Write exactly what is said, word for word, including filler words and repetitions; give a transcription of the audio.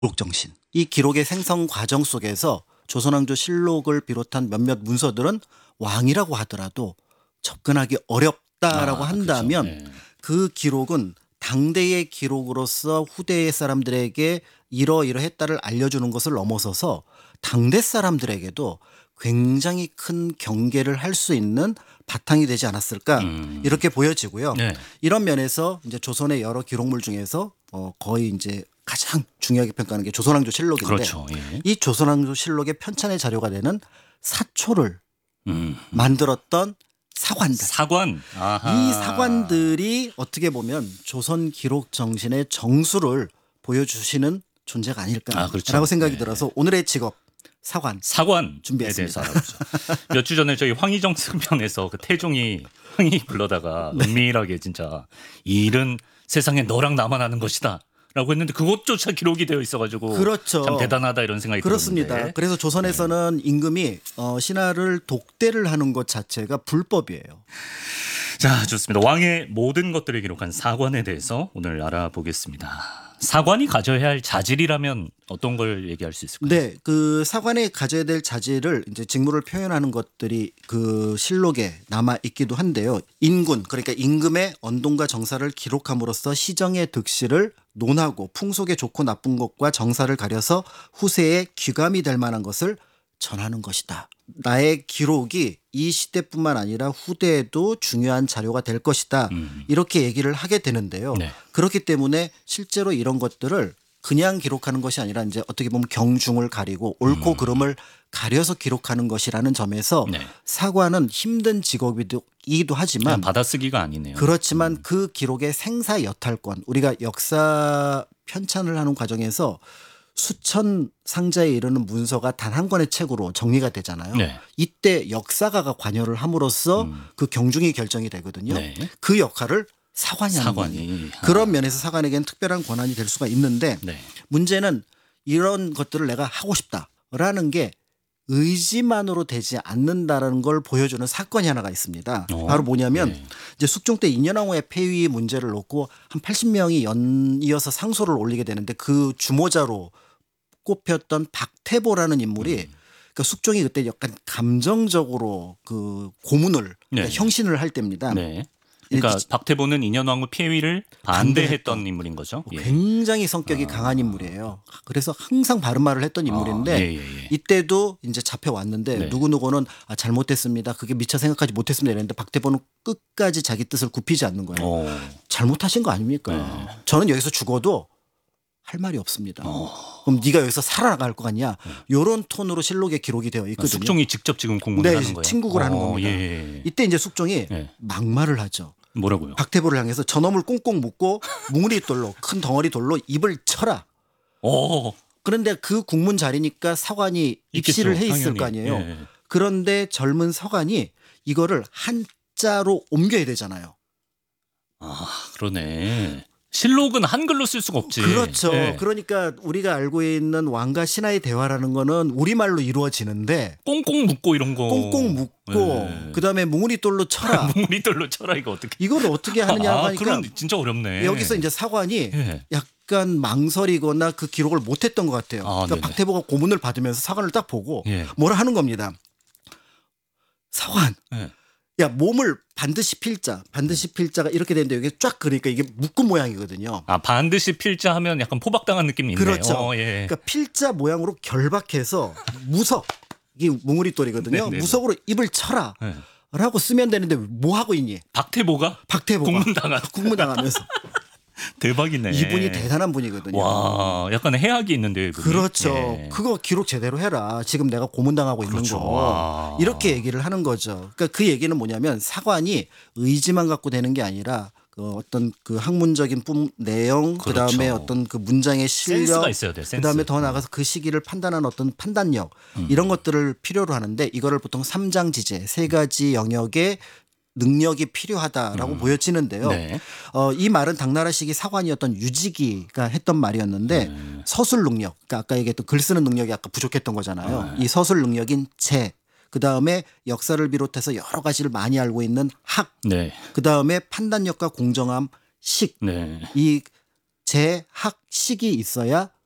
기록 정신. 이 기록의 생성 과정 속에서 조선왕조 실록을 비롯한 몇몇 문서들은 왕이라고 하더라도 접근하기 어렵다라고 아 그렇죠. 한다면 예. 그 기록은 당대의 기록으로서 후대의 사람들에게 이러이러했다를 알려주는 것을 넘어서서 당대 사람들에게도 굉장히 큰 경계를 할 수 있는 바탕이 되지 않았을까 음. 이렇게 보여지고요. 네. 이런 면에서 이제 조선의 여러 기록물 중에서 어 거의 이제 가장 중요하게 평가하는 게 조선왕조 실록인데 그렇죠. 예. 이 조선왕조 실록의 편찬의 자료가 되는 사초를 음. 만들었던 사관들. 사관. 아하. 이 사관들이 어떻게 보면 조선 기록 정신의 정수를 보여주시는 존재가 아닐까라고 아 그렇죠. 생각이 네. 들어서 오늘의 직업 사관 사관에 준비했습니다. 대해서 알아보죠. 몇 주 전에 저희 황희정 승편에서 그 태종이 흥이 불러다가 은밀하게 진짜 이 일은 세상에 너랑 나만 아는 것이다. 라고 했는데 그것조차 기록이 되어 있어가지고 그렇죠. 참 대단하다 이런 생각이 그렇습니다. 들었는데. 그래서 조선에서는 임금이 어, 신하를 독대를 하는 것 자체가 불법이에요. 자 좋습니다. 왕의 모든 것들을 기록한 사관에 대해서 오늘 알아보겠습니다. 사관이 가져야 할 자질이라면 어떤 걸 얘기할 수 있을까요? 네, 그 사관에 가져야 될 자질을 이제 직무를 표현하는 것들이 그 실록에 남아 있기도 한데요. 인군 그러니까 임금의 언동과 정사를 기록함으로써 시정의 득실을 논하고 풍속의 좋고 나쁜 것과 정사를 가려서 후세에 귀감이 될 만한 것을 전하는 것이다. 나의 기록이 이 시대뿐만 아니라 후대에도 중요한 자료가 될 것이다. 음. 이렇게 얘기를 하게 되는데요. 네. 그렇기 때문에 실제로 이런 것들을 그냥 기록하는 것이 아니라 이제 어떻게 보면 경중을 가리고 옳고 음. 그름을 가려서 기록하는 것이라는 점에서 네. 사관은 힘든 직업이기도 하지만 그냥 받아쓰기가 아니네요. 그렇지만 그 기록의 생사 여탈권 우리가 역사 편찬을 하는 과정에서 수천 상자에 이르는 문서가 단 한 권의 책으로 정리가 되잖아요. 네. 이때 역사가가 관여를 함으로써 음. 그 경중이 결정이 되거든요. 네. 그 역할을 사관이 하는 거예요. 사관이. 그런 면에서 사관에게는 특별한 권한이 될 수가 있는데 네. 문제는 이런 것들을 내가 하고 싶다라는 게 의지만으로 되지 않는다라는 걸 보여주는 사건이 하나가 있습니다. 어? 바로 뭐냐면 네. 이제 숙종 때 인현왕후의 폐위 문제를 놓고 한 팔십 명이 연이어서 상소를 올리게 되는데 그 주모자로 꼽혔던 박태보라는 인물이 음. 그러니까 숙종이 그때 약간 감정적으로 그 고문을 그러니까 네. 형신을 할 때입니다. 네. 그러니까 이렇게 박태보는 인현왕후 폐위를 반대했던 인물인 거죠. 예. 굉장히 성격이 강한 인물이에요. 그래서 항상 바른 말을 했던 인물인데 아, 예, 예, 예. 이때도 이제 잡혀왔는데 네. 누구누구는 아, 잘못했습니다. 그게 미처 생각하지 못했습니다. 이랬는데 박태보는 끝까지 자기 뜻을 굽히지 않는 거예요. 어. 잘못하신 거 아닙니까? 네. 저는 여기서 죽어도 할 말이 없습니다. 어. 그럼 네가 여기서 살아나갈 거 아니야. 이런 톤으로 실록에 기록이 되어 있거든요. 숙종이 직접 지금 공문을 네, 하는 거예요. 친국을 하는 어, 겁니다. 예, 예, 예. 이때 이제 숙종이 예. 막말을 하죠. 뭐라고요? 박태보를 향해서 저놈을 꽁꽁 묶고 뭉리 돌로 큰 덩어리 돌로 입을 쳐라. 어. 그런데 그 국문 자리니까 사관이 입시를 있겠죠, 해 있을 당연히. 거 아니에요. 예. 그런데 젊은 서관이 이거를 한자로 옮겨야 되잖아요. 아 그러네. 실록은 한글로 쓸 수가 없지. 그렇죠. 예. 그러니까 우리가 알고 있는 왕과 신하의 대화라는 거는 우리말로 이루어지는데 꽁꽁 묶고 이런 거. 꽁꽁 묶고 예. 그다음에 뭉우리돌로 쳐라. 뭉리돌로 쳐라 이거 어떻게? 이걸 어떻게 하느냐 아, 하니까 그런 진짜 어렵네. 여기서 이제 사관이 예. 약간 망설이거나 그 기록을 못했던 것 같아요. 아, 그러니까 네네. 박태보가 고문을 받으면서 사관을 딱 보고 예. 뭐라 하는 겁니다. 사관, 예. 야 몸을 반드시 필자, 반드시 필자가 이렇게 되는데 여기 쫙 그러니까 이게 묶음 모양이거든요. 아 반드시 필자 하면 약간 포박당한 느낌이 있네요. 그렇죠. 어, 예. 그러니까 필자 모양으로 결박해서 무석 이게 뭉우리돌이거든요. 네네네. 무석으로 입을 쳐라. 예. 라고 쓰면 되는데 뭐 하고 있니? 박태보가 박태보가 공문당한 국문당하면서 대박이네. 이분이 대단한 분이거든요. 와, 약간 해악이 있는데. 이분이. 그렇죠. 예. 그거 기록 제대로 해라. 지금 내가 고문당하고 그렇죠. 있는 거. 와. 이렇게 얘기를 하는 거죠. 그러니까 그 얘기는 뭐냐면 사관이 의지만 갖고 되는 게 아니라 그 어떤 그 학문적인 뿜 내용, 그 다음에 그렇죠. 어떤 그 문장의 실력, 센스가 있어야 돼. 센스. 그 다음에 더 나가서 그 시기를 판단하는 어떤 판단력 음. 이런 것들을 필요로 하는데 이거를 보통 삼장지제 세 가지 영역의 능력이 필요하다라고 음. 보여지는데요. 네. 어, 이 말은 당나라 시기 사관이었던 유지기가 했던 말이었는데 네. 서술 능력, 그러니까 아까 얘기했던 글 쓰는 능력이 아까 부족했던 거잖아요. 네. 이 서술 능력인 재, 그 다음에 역사를 비롯해서 여러 가지를 많이 알고 있는 학, 네. 그 다음에 판단력과 공정함, 식, 네. 이 재, 학, 식이 있어야